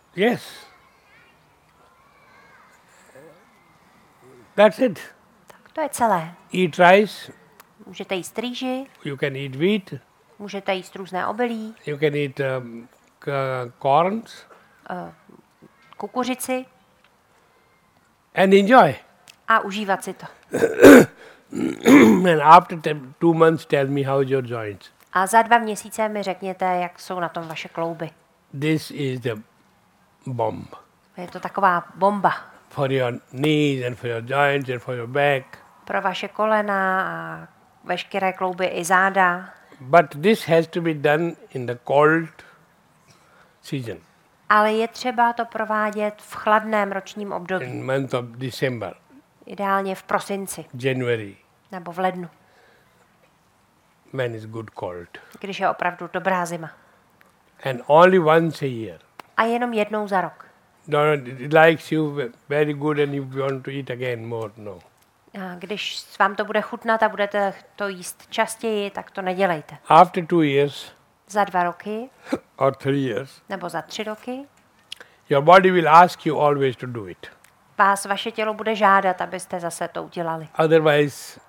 Yes. That's it. Tak to je celé. Eat rice, Můžete jíst rýži, you can eat wheat, můžete jíst různé obilí, you can eat corns, kukuřici and enjoy. a užívat si to. And after 2 months, tell me how's your joints. A za 2 měsíce mi řekněte, jak jsou na tom vaše klouby. This is the bomb Je to taková bomba for your knees and for your joints and for your back. pro vaše kolena a veškeré klouby i záda. But this has to be done in the cold season, Ale je třeba to provádět v chladném ročním období. in month of December, Ideálně v prosinci January, nebo v lednu, when it's good cold. když je opravdu dobrá zima. And only once a year. A jenom jednou za rok. No, it likes you very good and you want to eat again more. No. A když vám to bude chutnat a budete to jíst častěji, tak to nedělejte. After 2 years Za 2 roky or 3 years, nebo za 3 roky your body will ask you always to do it. vás vaše tělo bude žádat, abyste zase to udělali. Otherwise,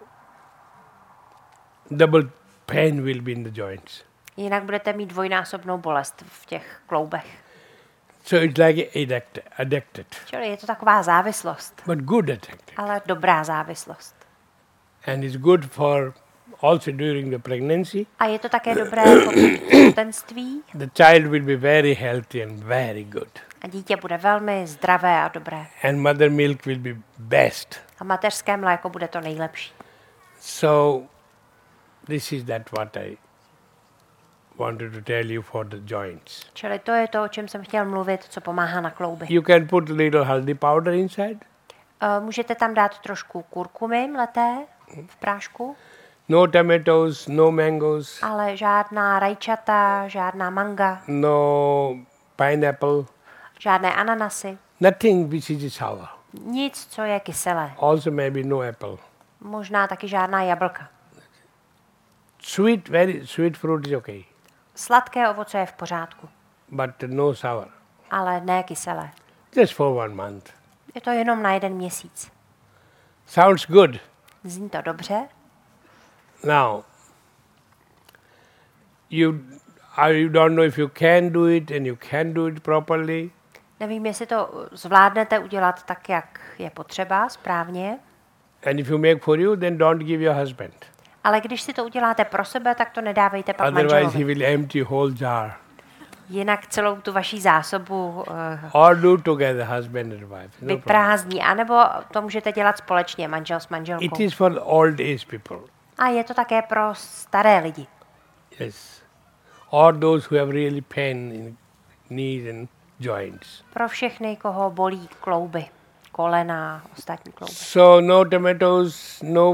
double pain will be in the joints. Jinak budete mít dvojnásobnou bolest v těch kloubech. So it's like addicted, Čili je to taková závislost, but good addicted. ale dobrá závislost. And it's good for also during the pregnancy. A je to také dobré po těhotenství The child will be very healthy and very good. a dítě bude velmi zdravé a dobré. And mother milk will be best. A mateřské mléko bude to nejlepší. So this is that what I wanted to tell you for the joints. Čili to je to, o čem jsem chtěl mluvit, co pomáhá na klouby. You can put little haldi powder inside. Můžete tam dát trošku kurkumy mleté v prášku, No tomatoes, no mangoes, ale žádná rajčata, žádná manga, no pineapple, žádné ananasy, nothing which is sour. nic, co je kyselé. Also maybe no apple. Možná taky žádná jablka. Sweet, very sweet fruit is okay, Sladké ovoce je v pořádku, but no sour. ale ne kyselé. Just for 1 month. Je to jenom na 1 měsíc. Sounds good. Zní to dobře? Now, you don't know if you can do it and you can do it properly. Nevím, jestli to zvládnete udělat tak, jak je potřeba, správně, And if you make for you, then don't give your husband. ale když si to uděláte pro sebe, tak to nedávejte pak Otherwise, he manželovi. will empty whole jar. Jinak celou tu vaší zásobu Or do together, husband and wife. No problem. vyprázdní, anebo to můžete dělat společně, manžel s manželkou. It is for old age people. A je to také pro staré lidi. Yes. Or those who have really pain in knees and joints. Pro všechny, koho bolí klouby, kolena, ostatní klouby. So no tomatoes, no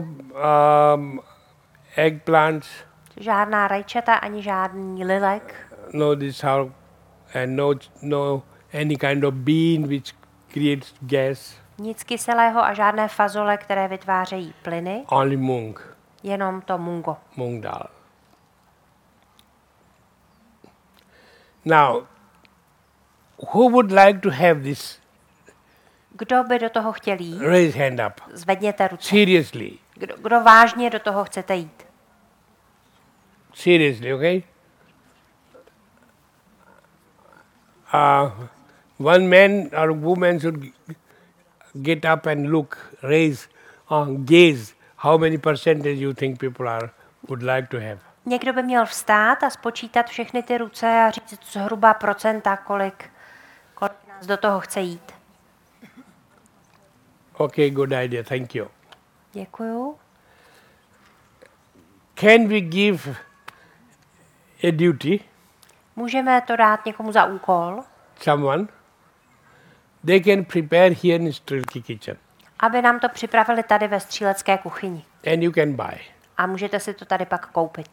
eggplants, Žádná rajčata ani žádný lilek, no this how, and no any kind of bean which creates gas. nic kyselého a žádné fazole, které vytvářejí plyny, Only mung jenom to mungo. dal. Now, who would like to have this? Kdo by do toho chtěl jít? Raise hand up. Zvedněte ruce. Seriously. Kdo vážně do toho chcete jít? Seriously, okay? One man or woman should get up and look, raise, gaze. How many percentage you think people would like to have? Někdo by měl vstát a spočítat všechny ty ruce a říct zhruba procenta, kolik nás do toho chce jít. Okay, good idea. Thank you. Děkuju. Can we give a duty, Můžeme to dát někomu za úkol, someone? They can prepare here in Strilky kitchen. aby nám to připravili tady ve střílecké kuchyni. And you can buy. A můžete si to tady pak koupit.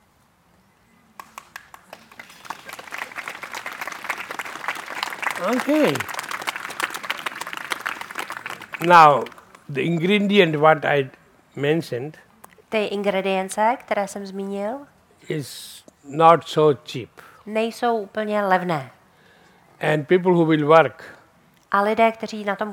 Okay. Now, the ingredient what I mentioned Ty ingredience, které jsem zmínil, is not so cheap. nejsou úplně levné. And people who will work, A lidé, kteří na tom